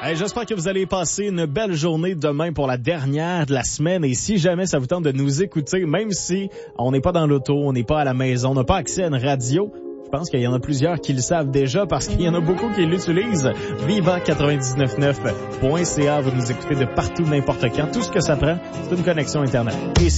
Hey, j'espère que vous allez passer une belle journée demain pour la dernière de la semaine. Et si jamais ça vous tente de nous écouter, même si on n'est pas dans l'auto, on n'est pas à la maison, on n'a pas accès à une radio, je pense qu'il y en a plusieurs qui le savent déjà parce qu'il y en a beaucoup qui l'utilisent. Viva999.ca, vous nous écoutez de partout, n'importe quand. Tout ce que ça prend, c'est une connexion Internet. Et